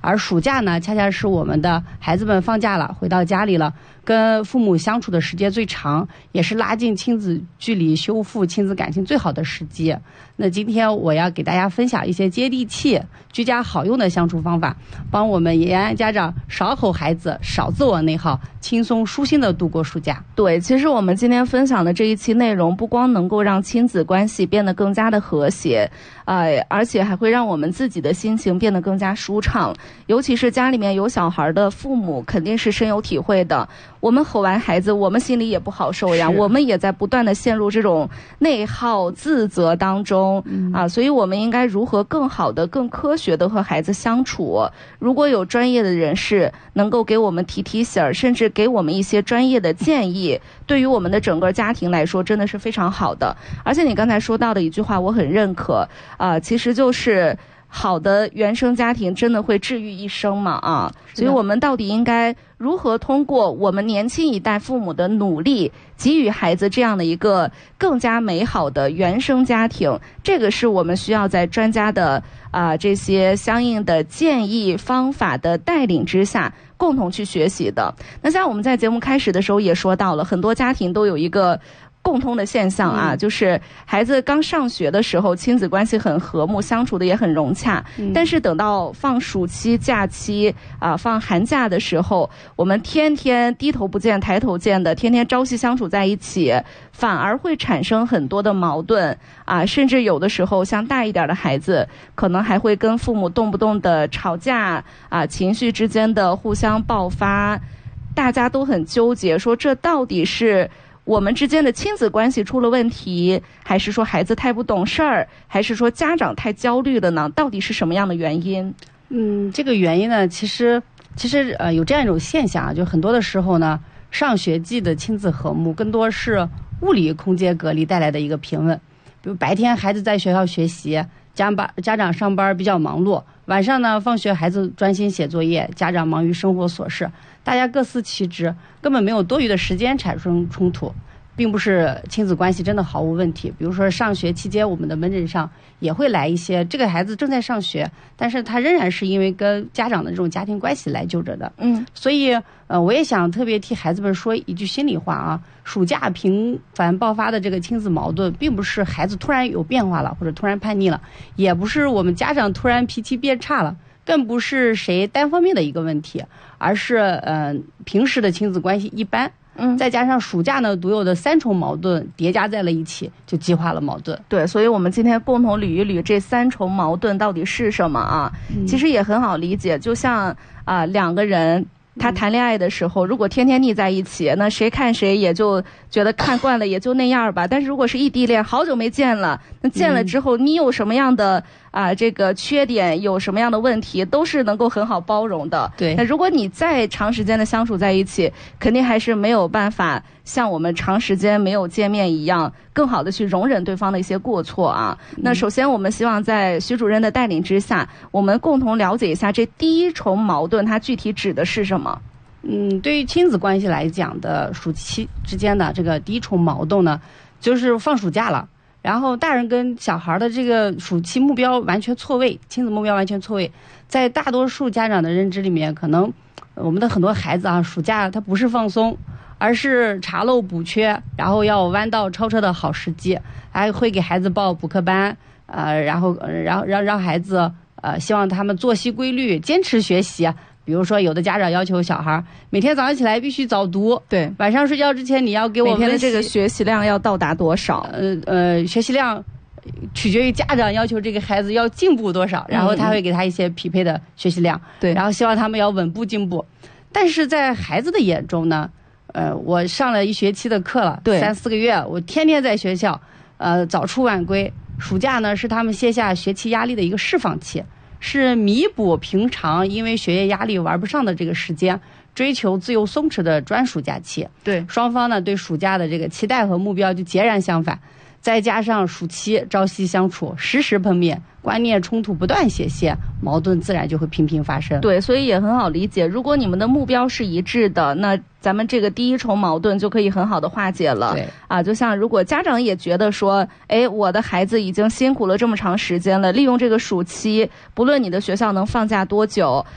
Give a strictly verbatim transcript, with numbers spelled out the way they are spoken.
而暑假呢，恰恰是我们的孩子们放假了，回到家里了，跟父母相处的时间最长，也是拉近亲子距离、修复亲子感情最好的时机。那今天我要给大家分享一些接地气、居家好用的相处方法，帮我们延安家长少吼孩子、少自我内耗，轻松舒心的度过暑假。 对，其实我们今天分享的这一期内容，不光能够让亲子关系变得更加的和谐，呃，而且还会让我们自己的心情变得更加舒畅。尤其是家里面有小孩的父母，肯定是深有体会的。我们吼完孩子，我们心里也不好受呀，我们也在不断的陷入这种内耗、自责当中、嗯、啊，所以我们应该如何更好的、更科学的和孩子相处？如果有专业的人士能够给我们提提醒，甚至给我们一些专业的建议，对于我们的整个家庭来说，真的是非常好的。而且你刚才说到的一句话，我很认可啊，其实就是好的原生家庭真的会治愈一生嘛啊，所以我们到底应该如何通过我们年轻一代父母的努力，给予孩子这样的一个更加美好的原生家庭？这个是我们需要在专家的啊、呃、这些相应的建议方法的带领之下，共同去学习的。那像我们在节目开始的时候也说到了，很多家庭都有一个共通的现象啊、嗯，就是孩子刚上学的时候，亲子关系很和睦，相处的也很融洽。嗯、但是等到放暑期假期啊，放寒假的时候，我们天天低头不见抬头见的，天天朝夕相处在一起，反而会产生很多的矛盾啊，甚至有的时候像大一点的孩子，可能还会跟父母动不动的吵架啊，情绪之间的互相爆发，大家都很纠结，说这到底是我们之间的亲子关系出了问题，还是说孩子太不懂事儿，还是说家长太焦虑了呢？到底是什么样的原因？ 嗯，这个原因呢，其实其实呃有这样一种现象啊，就很多的时候呢，上学季的亲子和睦更多是物理空间隔离带来的一个平稳。比如白天孩子在学校学习，家长家长上班比较忙碌，晚上呢放学孩子专心写作业，家长忙于生活琐事，大家各司其职，根本没有多余的时间产生冲突，并不是亲子关系真的毫无问题。比如说上学期间，我们的门诊上也会来一些这个孩子正在上学，但是他仍然是因为跟家长的这种家庭关系来就诊的。嗯，所以呃，我也想特别替孩子们说一句心里话啊，暑假频繁爆发的这个亲子矛盾，并不是孩子突然有变化了，或者突然叛逆了，也不是我们家长突然脾气变差了，更不是谁单方面的一个问题，而是呃平时的亲子关系一般，嗯，再加上暑假呢独有的三重矛盾叠加在了一起，就激化了矛盾。 对，所以我们今天共同捋一捋这三重矛盾到底是什么啊？嗯、其实也很好理解，就像啊、呃、两个人他谈恋爱的时候，如果天天腻在一起，那谁看谁也就觉得看惯了，也就那样吧。但是如果是异地恋，好久没见了，那见了之后，你有什么样的啊、呃、这个缺点，有什么样的问题，都是能够很好包容的。 对。 那如果你再长时间的相处在一起，肯定还是没有办法像我们长时间没有见面一样，更好的去容忍对方的一些过错啊。嗯、那首先，我们希望在徐主任的带领之下，我们共同了解一下这第一重矛盾，它具体指的是什么？ 嗯，对于亲子关系来讲的暑期之间的这个第一重矛盾呢，就是放暑假了，然后大人跟小孩的这个暑期目标完全错位，亲子目标完全错位。在大多数家长的认知里面，可能我们的很多孩子啊，暑假他不是放松，而是查漏补缺，然后要弯道超车的好时机，还会给孩子报补课班，呃，然后然后让让孩子呃，希望他们作息规律，坚持学习。比如说，有的家长要求小孩每天早上起来必须早读， 对， 晚上睡觉之前你要给我们每天的这个学习量要到达多少？ 呃呃，学习量取决于家长要求这个孩子要进步多少，然后他会给他一些匹配的学习量，对、嗯，然后希望他们要稳步进步。但是在孩子的眼中呢，呃，我上了一学期的课了，对，三四个月，我天天在学校，呃，早出晚归。暑假呢是他们卸下学期压力的一个释放期。是弥补平常因为学业压力玩不上的这个时间，追求自由松弛的专属假期。对，双方呢对暑假的这个期待和目标就截然相反。再加上暑期朝夕相处，时时碰面，观念冲突不断显现，矛盾自然就会频频发生。 对，所以也很好理解，如果你们的目标是一致的，那咱们这个第一重矛盾就可以很好的化解了。对啊，就像如果家长也觉得说，哎，我的孩子已经辛苦了这么长时间了，利用这个暑期，不论你的学校能放假多久，